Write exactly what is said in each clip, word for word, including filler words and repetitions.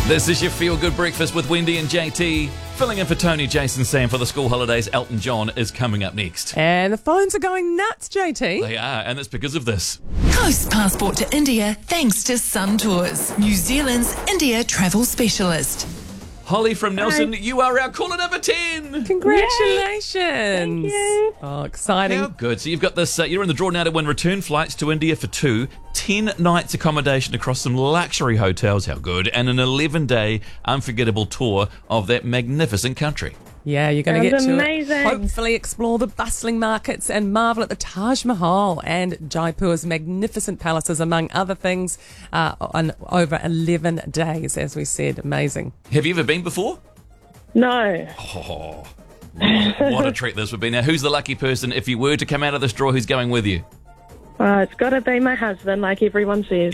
This is your Feel Good Breakfast with Wendy and J T. Filling in for Tony, Jason, Sam for the school holidays. Elton John is coming up next. And the phones are going nuts, J T. They are, and it's because of this. Coast Passport to India thanks to Sun Tours, New Zealand's India travel specialist. Holly from Nelson, Hi. You are our caller number ten. Congratulations. Thank you. Oh, exciting. How good. So you've got this, uh, you're in the draw now to win return flights to India for two, ten nights accommodation across some luxury hotels, how good, and an eleven-day unforgettable tour of that magnificent country. Yeah, you're going to get to amazing. hopefully explore the bustling markets and marvel at the Taj Mahal and Jaipur's magnificent palaces, among other things, uh, on over eleven days, as we said. Amazing. Have you ever been before? No. Oh, what a treat this would be. Now, who's the lucky person, if you were to come out of this draw, who's going with you? Uh, it's got to be my husband, like everyone says.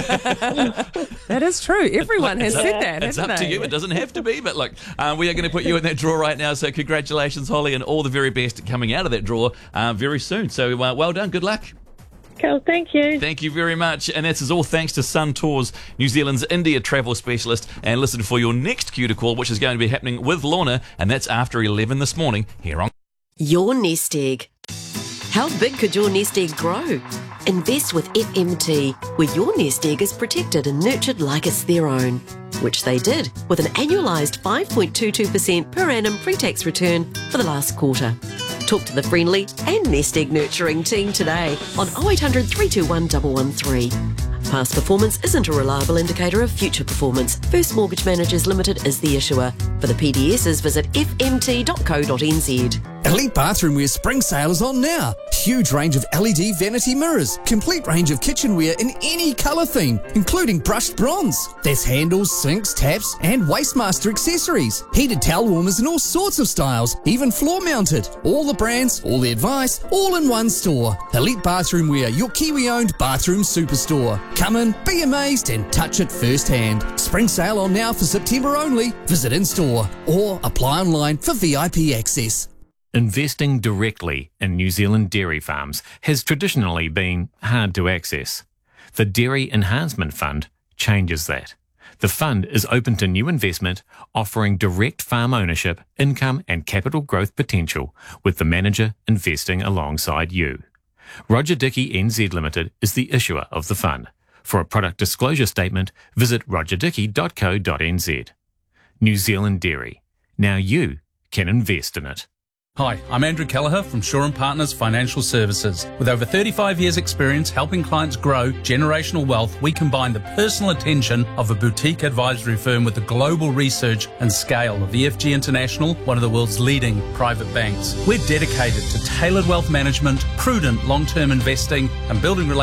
That is true. Everyone has It's said up- that, It's hasn't up they? to you. It doesn't have to be, but look, uh, we are going to put you in that draw right now. So congratulations, Holly, and all the very best coming out of that draw uh, very soon. So uh, well done. Good luck. Cool, thank you. Thank you very much. And this is all thanks to Sun Tours, New Zealand's India travel specialist. And listen for your next Cuter Call, which is going to be happening with Lorna, and that's after eleven this morning here on Your nest egg. How big could your nest egg grow? Invest with F M T, where your nest egg is protected and nurtured like it's their own, which they did with an annualised five point two two percent per annum pre-tax return for the last quarter. Talk to the friendly and nest egg nurturing team today on oh eight hundred, three two one, one one three. Past performance isn't a reliable indicator of future performance. First Mortgage Managers Limited is the issuer. For the P D Ss, visit f m t dot co dot n z. Elite Bathroomwear spring sale is on now. Huge range of L E D vanity mirrors. Complete range of kitchenware in any colour theme, including brushed bronze. There's handles, sinks, taps, and Wastemaster accessories. Heated towel warmers in all sorts of styles, even floor mounted. All the brands, all the advice, all in one store. Elite Bathroomwear, your Kiwi-owned bathroom superstore. Come in, be amazed, and touch it firsthand. Spring sale on now for September only. Visit in-store or apply online for V I P access. Investing directly in New Zealand dairy farms has traditionally been hard to access. The Dairy Enhancement Fund changes that. The fund is open to new investment, offering direct farm ownership, income and capital growth potential, with the manager investing alongside you. Roger Dickey N Z Limited is the issuer of the fund. For a product disclosure statement, visit roger dickey dot co dot n z. New Zealand Dairy. Now you can invest in it. Hi, I'm Andrew Kelleher from Shaw and Partners Financial Services. With over thirty-five years experience helping clients grow generational wealth, we combine the personal attention of a boutique advisory firm with the global research and scale of E F G International, one of the world's leading private banks. We're dedicated to tailored wealth management, prudent long-term investing and building relationships